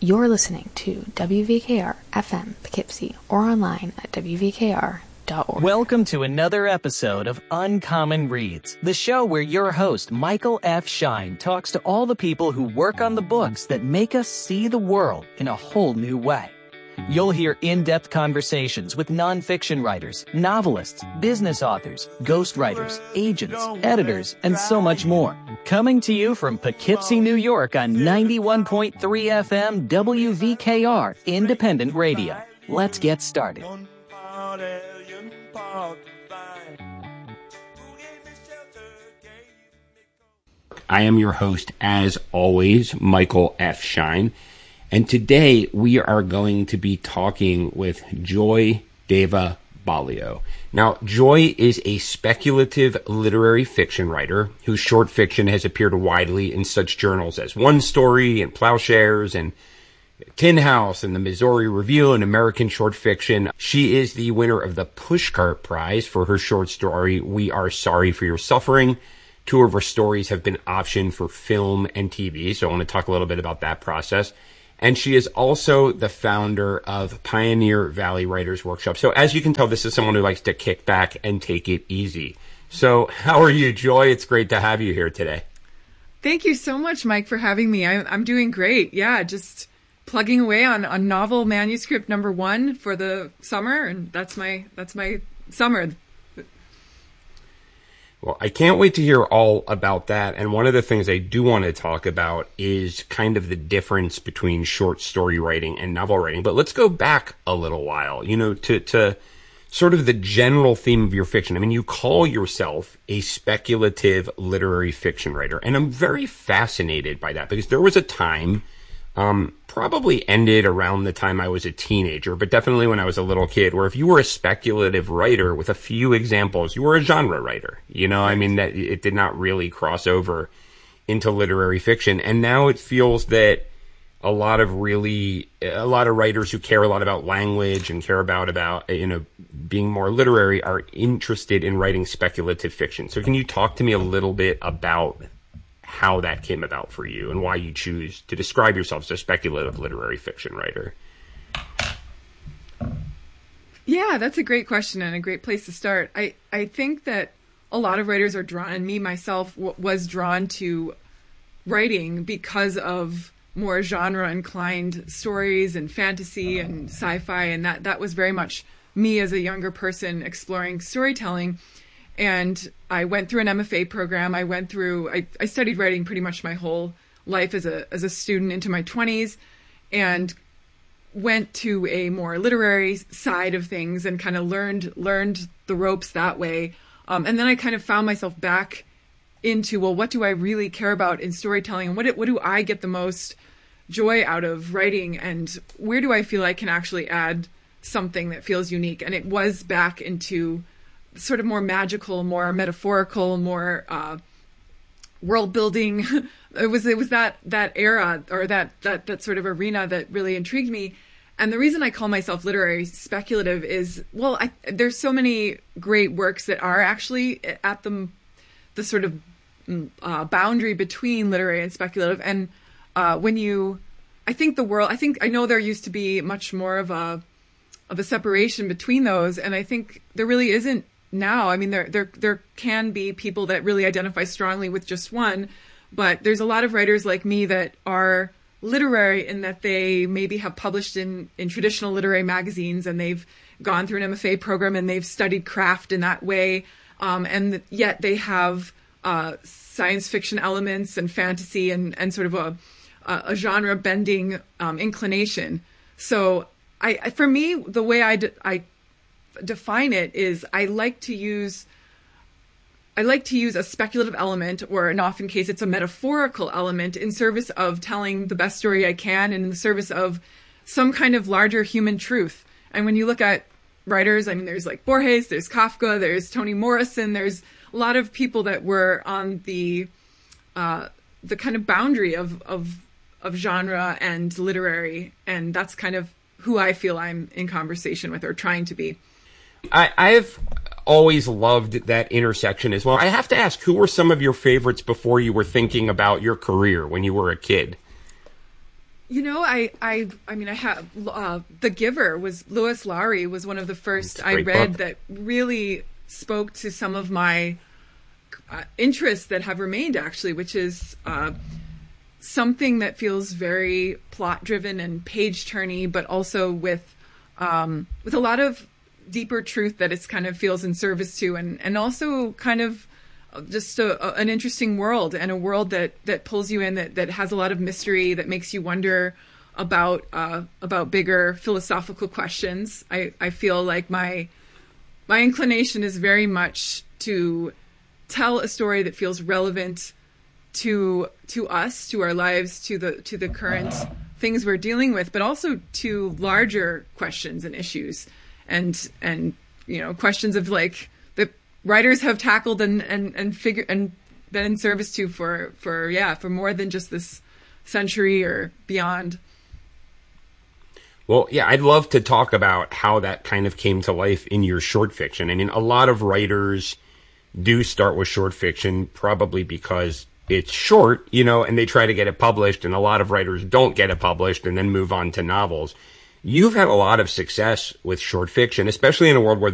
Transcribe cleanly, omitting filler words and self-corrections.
You're listening to WVKR FM Poughkeepsie or online at WVKR.org. Welcome to another episode of Uncommon Reads, the show where your host, Michael F. Shine, talks to all the people who work on the books that make us see the world in a whole new way. You'll hear in-depth conversations with nonfiction writers, novelists, business authors, ghostwriters, agents, editors, and so much more. Coming to you from Poughkeepsie, New York on 91.3 FM WVKR Independent Radio. Let's get started. I am your host, as always, Michael F. Shine. And today we are going to be talking with Joy Deva Balio. Now, Joy is a speculative literary fiction writer whose short fiction has appeared widely in such journals as One Story and Plowshares and Tin House and the Missouri Review and American Short Fiction. She is the winner of the Pushcart Prize for her short story, We Are Sorry for Your Suffering. Two of her stories have been optioned for film and TV, so I want to talk a little bit about that process. And she is also the founder of Pioneer Valley Writers Workshop. So as you can tell, this is someone who likes to kick back and take it easy. So how are you, Joy? It's great to have you here today. Thank you so much, Mike, for having me. I'm doing great. Yeah, just plugging away on novel manuscript number 1 for the summer, and that's my summer. Well, I can't wait to hear all about that. And one of the things I do want to talk about is kind of the difference between short story writing and novel writing. But let's go back a little while, to sort of the general theme of your fiction. I mean, you call yourself a speculative literary fiction writer. And I'm very fascinated by that because there was a time, probably ended around the time I was a teenager, but definitely when I was a little kid, where if you were a speculative writer with a few examples, you were a genre writer. That it did not really cross over into literary fiction. And now it feels that a lot of writers who care a lot about language and care about being more literary are interested in writing speculative fiction. So can you talk to me a little bit about how that came about for you and why you choose to describe yourself as a speculative literary fiction writer? Yeah, that's a great question and a great place to start. I think that a lot of writers are drawn, and me myself was drawn to writing because of more genre-inclined stories and fantasy and sci-fi, and that was very much me as a younger person exploring storytelling. And I went through an MFA program. I studied writing pretty much my whole life as a student into my 20s, and went to a more literary side of things and kind of learned the ropes that way. And then I kind of found myself back into, well, what do I really care about in storytelling? And what do I get the most joy out of writing? And where do I feel I can actually add something that feels unique? And it was back into sort of more magical, more metaphorical, more world building. It was that era or that sort of arena that really intrigued me. And the reason I call myself literary speculative is, well, there's so many great works that are actually at the sort of boundary between literary and speculative. And I know there used to be much more of a separation between those, and I think there really isn't now. I mean, there can be people that really identify strongly with just one, but there's a lot of writers like me that are literary in that they maybe have published in traditional literary magazines, and they've gone through an MFA program and they've studied craft in that way, and yet they have science fiction elements and fantasy and sort of a genre bending inclination. So for me, the way I define it is I like to use a speculative element, or in often case it's a metaphorical element, in service of telling the best story I can and in the service of some kind of larger human truth. And when you look at writers, I mean, there's like Borges, there's Kafka, there's Toni Morrison, there's a lot of people that were on the kind of boundary of genre and literary, and that's kind of who I feel I'm in conversation with or trying to be. I've always loved that intersection as well. I have to ask, who were some of your favorites before you were thinking about your career when you were a kid? I mean, I have The Giver was Lewis Lowry was one of the first I read book that really spoke to some of my interests that have remained, actually, which is something that feels very plot driven and page turny, but also with a lot of deeper truth that it's kind of feels in service to, and also kind of just an interesting world, and a world that pulls you in, that has a lot of mystery, that makes you wonder about bigger philosophical questions. I feel like my inclination is very much to tell a story that feels relevant to us, to our lives, to the current things we're dealing with, but also to larger questions and issues, and questions of like that writers have tackled and figured and been in service to for more than just this century or beyond. Well, yeah, I'd love to talk about how that kind of came to life in your short fiction. I mean, a lot of writers do start with short fiction probably because it's short, and they try to get it published, and a lot of writers don't get it published and then move on to novels. You've had a lot of success with short fiction, especially in a world where